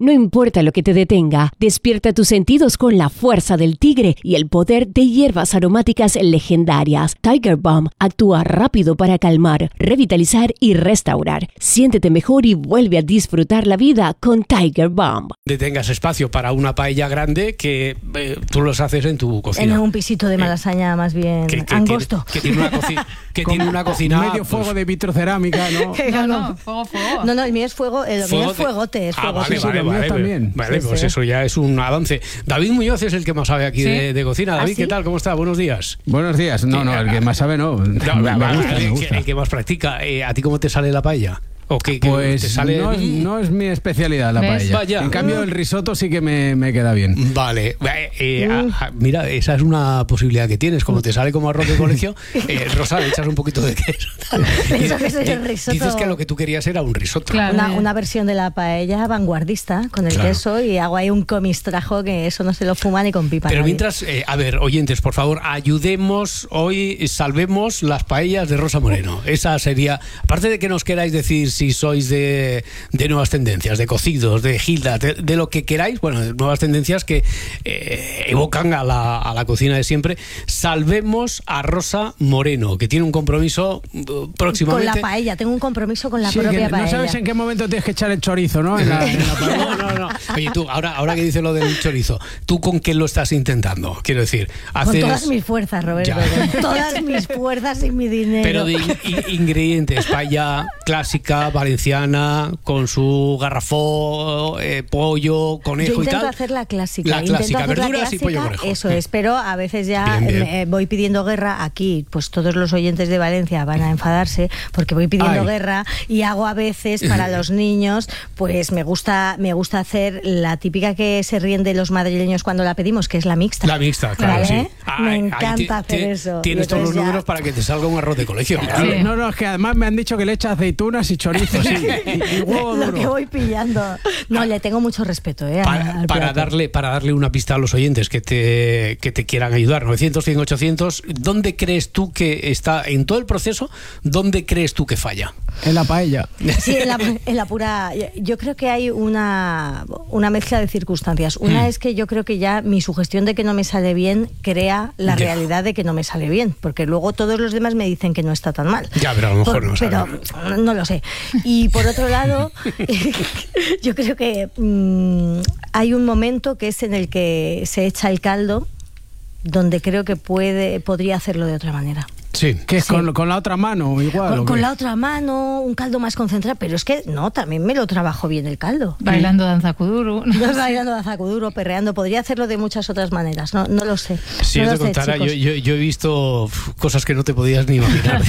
No importa lo que te detenga, despierta tus sentidos con la fuerza del tigre y el poder de hierbas aromáticas legendarias. Tiger Balm actúa rápido para calmar, revitalizar y restaurar. Siéntete mejor y vuelve a disfrutar la vida con Tiger Balm. Tengas espacio para una paella grande que tú los haces en tu cocina. En un pisito de Malasaña más bien angosto. Que tiene una cocina medio fuego pues, de vitrocerámica, ¿no? No, fuego. No, el mío es fuego, el mío es fuegote. Es fuego, vale, también. Vale, sí, pues sí. Eso ya es un avance. David Muñoz es el que más sabe aquí de cocina. David, ¿qué tal? ¿Cómo está? Buenos días. Buenos días. No, el que más sabe no. Me gusta. El que más practica. ¿A ti cómo te sale la paella? ¿O qué pues te sale? No es mi especialidad la paella. Vaya. En cambio el risotto sí que me queda bien. Vale, mira, esa es una posibilidad que tienes. Como te sale como arroz de colegio, Rosa, le echas un poquito de queso. Pienso que soy el risotto. Dices que lo que tú querías era un risotto. Claro. Una versión de la paella vanguardista con el queso, y hago ahí un comistrajo que eso no se lo fuma ni con pipa. Pero nadie. mientras, a ver, oyentes, por favor, ayudemos hoy, salvemos las paellas de Rosa Moreno. Esa sería, aparte de que nos queráis decir si sois de nuevas tendencias, de cocidos, de gildas, de lo que queráis, bueno, de nuevas tendencias que evocan a la cocina de siempre, salvemos a Rosa Moreno, que tiene un compromiso próximamente. Con la paella, tengo un compromiso con la propia paella. No sabes en qué momento tienes que echar el chorizo, ¿no? En la paella. No. Oye, tú, ahora que dices lo del chorizo, ¿tú con qué lo estás intentando? Quiero decir, con todas mis fuerzas, Roberto. Con todas mis fuerzas y mi dinero. Pero de ingredientes, paella clásica, valenciana, con su garrafón, pollo, conejo y tal. Yo intento hacer la clásica. La clásica, verduras y pollo conejo. Eso es, pero a veces ya bien. Voy pidiendo guerra aquí. Pues todos los oyentes de Valencia van a enfadarse porque voy pidiendo guerra, y hago a veces para los niños, pues me gusta hacer la típica que se ríen de los madrileños cuando la pedimos, que es la mixta. La mixta, claro, ¿vale? sí. Me encanta hacer eso. Tienes todos los números para que te salga un arroz de colegio. Claro. Sí. No, es que además me han dicho que le echas aceitunas y chorizo, sí, y huevo duro. Lo que voy pillando. No, le tengo mucho respeto, para darle una pista a los oyentes que te quieran ayudar. 900, 100, 800. ¿Dónde crees tú que está en todo el proceso? ¿Dónde crees tú que falla? En la paella. Sí, en la pura. Yo creo que hay una mezcla de circunstancias. Una es que yo creo que ya mi sugestión de que no me sale bien crea la realidad de que no me sale bien, porque luego todos los demás me dicen que no está tan mal. Ya, pero a lo mejor no sale. Pero no lo sé. Y por otro lado, yo creo que hay un momento que es en el que se echa el caldo, donde creo que podría hacerlo de otra manera. Sí. ¿Qué es? Sí. ¿Con la otra mano igual? Con la otra mano, un caldo más concentrado, pero es que no, también me lo trabajo bien el caldo. Bailando danza kuduro. Bailando danza kuduro, perreando, podría hacerlo de muchas otras maneras, no lo sé. Si no yo te contara, yo he visto cosas que no te podías ni imaginar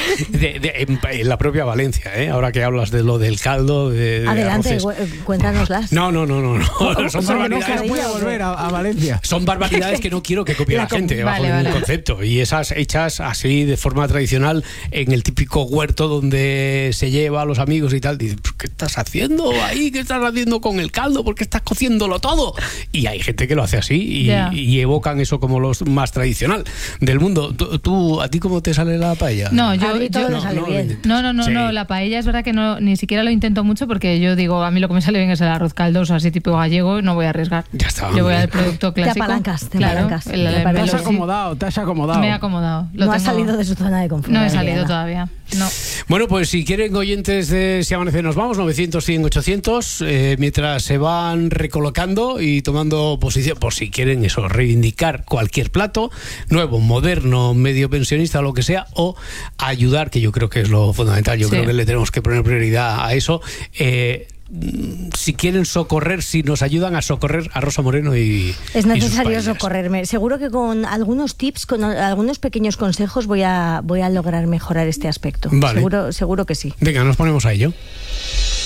en la propia Valencia, ahora que hablas de lo del caldo, adelante, cuéntanoslas. No. Son barbaridades. No voy a volver a Valencia. Son barbaridades que no quiero que copie la gente bajo ningún concepto, y esas hechas así de forma tradicional en el típico huerto donde se lleva a los amigos y tal. Dices, ¿qué estás haciendo ahí? ¿Qué estás haciendo con el caldo? ¿Por qué estás cociéndolo todo? Y hay gente que lo hace así y evocan eso como lo más tradicional del mundo. ¿A ti cómo te sale la paella? No, yo no sale bien. No, la paella es verdad que ni siquiera lo intento mucho, porque yo digo, a mí lo que me sale bien es el arroz caldoso, así tipo gallego, no voy a arriesgar. Ya está. Yo voy al producto clásico. Te apalancas. Te has acomodado. Me he acomodado. No has salido de su zona de confort. No he salido todavía. No. Bueno, pues si quieren, oyentes de Si Amanece Nos Vamos, 900, 100, 800, mientras se van recolocando y tomando posición, por si quieren eso, reivindicar cualquier plato nuevo, moderno, medio pensionista o lo que sea, o ayudar, que yo creo que es lo fundamental. Yo creo que le tenemos que poner prioridad a eso. Si quieren socorrer, si nos ayudan a socorrer a Rosa Moreno y es necesario socorrerme. Seguro que con algunos tips, con algunos pequeños consejos voy a lograr mejorar este aspecto. Vale. Seguro que sí. Venga, nos ponemos a ello.